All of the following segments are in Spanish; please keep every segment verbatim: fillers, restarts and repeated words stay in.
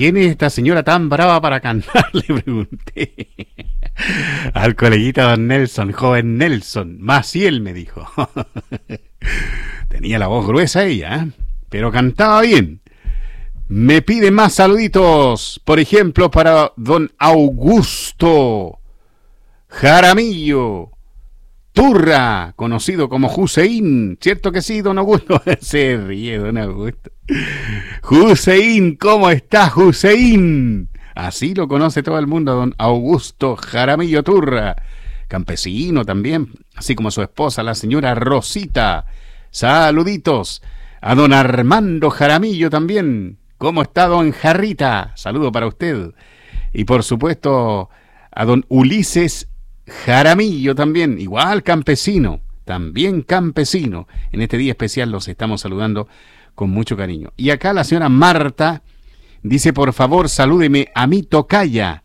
¿quién es esta señora tan brava para cantar? Le pregunté al coleguita don Nelson, joven Nelson. Maciel me dijo. Tenía la voz gruesa ella, ¿eh? Pero cantaba bien. Me pide más saluditos, por ejemplo, para don Augusto Jaramillo Turra, conocido como Hussein. ¿Cierto que sí, don Augusto? Se ríe, don Augusto. Hussein, ¿cómo está, Hussein? Así lo conoce todo el mundo, don Augusto Jaramillo Turra. Campesino también, así como su esposa, la señora Rosita. Saluditos a don Armando Jaramillo también. ¿Cómo está, don Jarrita? Saludo para usted. Y por supuesto a don Ulises Jaramillo también, igual campesino, también campesino. En este día especial los estamos saludando con mucho cariño. Y acá la señora Marta dice, por favor, salúdeme a mi tocaya,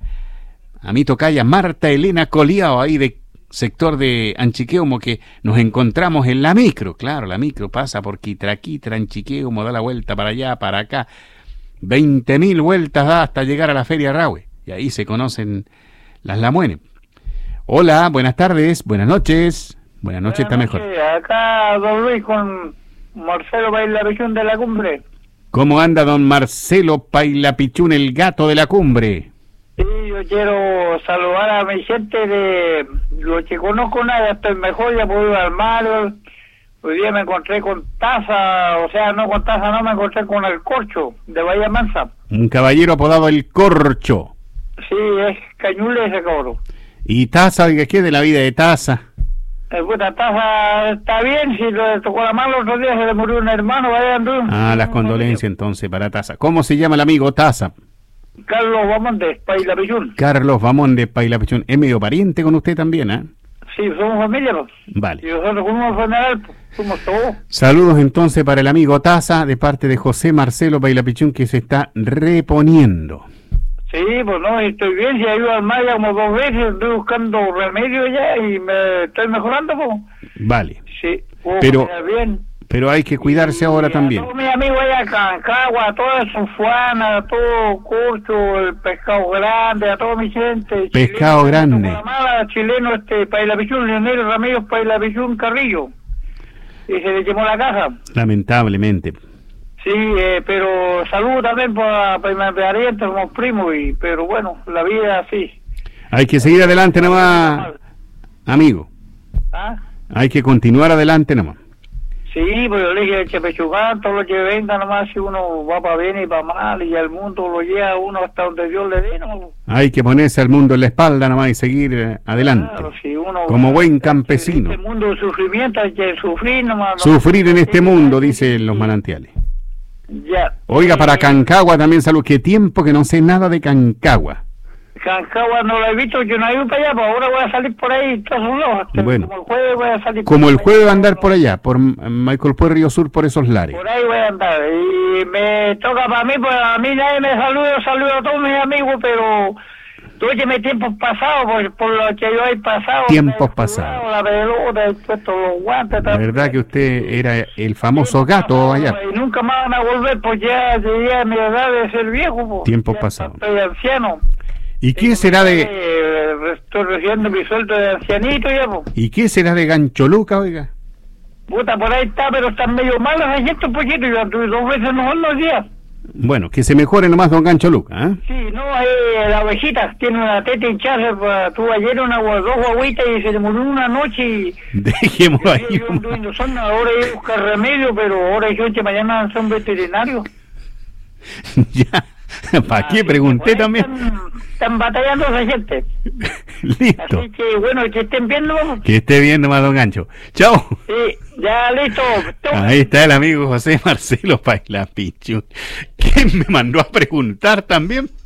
a mi tocaya Marta Elena Coliao, ahí de sector de Anchiqueumo, que nos encontramos en la micro. Claro, la micro pasa por Quitraquitra, Anchiqueumo, da la vuelta para allá, para acá. Veinte mil vueltas da hasta llegar a la Feria Rahue. Y ahí se conocen las lamuenes. Hola, buenas tardes, buenas noches. Buenas noches, está mejor. Acá don Luis con Marcelo Pailapichún de la Cumbre. ¿Cómo anda don Marcelo Pailapichún, el gato de la Cumbre? Sí, yo quiero saludar a mi gente de los que conozco, nada, estoy mejor, ya puedo ir al mar. Hoy día me encontré con Taza, o sea, no con Taza, no, me encontré con el Corcho de Bahía Mansa. Un caballero apodado el Corcho. Sí, es cañule ese cabrón. ¿Y Taza, oiga, qué de la vida de Taza? El puta Taza está bien, si le tocó la mano el otro día, se le murió un hermano, vaya andú. Ah, las condolencias entonces para Taza. ¿Cómo se llama el amigo Taza? Carlos Bamón de Pailapichún. Carlos Bamón de Pailapichún. ¿Es medio pariente con usted también, ah? ¿eh? Sí, somos familia, pues. Vale. Y nosotros fuimos general, pues, somos todos. Saludos entonces para el amigo Taza de parte de José Marcelo Pailapichún, que se está reponiendo. Sí, pues no, estoy bien, si he ido al mar ya como dos veces, estoy buscando remedio ya y me estoy mejorando, pues. Vale. Sí, puedo pero, bien. Pero hay que cuidarse y ahora a también. Todos mis amigos allá a Cancagua, a toda su fuana, a todo Corcho, el pescado grande, a toda mi gente. Pescado chileno, grande. Guatemala, chileno, este, Pailapichún, Leonel Ramírez Pailapichún Carrillo. Y se le quemó la casa. Lamentablemente. Sí, eh, pero saludo también para, para mi pariente, como primo, y, pero bueno, la vida así. Hay que seguir adelante nomás, amigo. ¿Ah? Hay que continuar adelante nomás. Sí, pues yo le dije el Chepechugán, todo lo que venga nomás, si uno va para bien y para mal, y el mundo lo lleva a uno hasta donde Dios le dé, ¿no? Hay que ponerse al mundo en la espalda nomás y seguir eh, adelante. Claro, si uno, como buen campesino. En este mundo de sufrimiento hay que sufrir nomás. Sufrir en este mundo, dicen los manantiales. Ya. Oiga, para Cancagua también salud. Qué tiempo que no sé nada de Cancagua. Cancagua no lo he visto, yo no he ido para allá, pero ahora voy a salir por ahí, todos lados. Bueno, como el jueves voy a salir. Como el jueves va a andar por allá, por Michael Puey Río Sur, por esos lares. Por ahí voy a andar, y me toca para mí, pues a mí nadie me saluda, saludo a todos mis amigos, pero tuve mis tiempos pasados, por, por lo que yo he pasado. Tiempos pasados. La pelota, he puesto los guantes. La verdad que usted era el famoso gato allá. Y nunca más van a volver, pues ya llegué a mi edad de ser viejo. Pues, tiempos pasados. Estoy anciano. ¿Y qué será de...? Eh, estoy recibiendo mi sueldo de ancianito ya, pues. ¿Y qué será de Gancholuca, oiga? Puta, por ahí está, pero están medio malos, hay esto un poquito, yo anduve dos veces mejor los días. Bueno, que se mejore nomás don Gancholuca, ¿eh? Sí, no, eh, la ovejita tiene una teta hinchada, tuvo ayer una dos guaguitas y se le murió una noche y... Dejémoslo ahí. Yo, yo anduve en zona, ahora hay que buscar remedio, pero ahora hay gente mañana son veterinarios. Ya. ¿Para qué? Pregunté también. Están, están batallando esa gente. Listo. Así que, bueno, que estén viendo. Que esté bien nomás, don Gancho. Chao. Sí, ya listo. Ahí está el amigo José Marcelo Pailapichún. ¿Quién me mandó a preguntar también?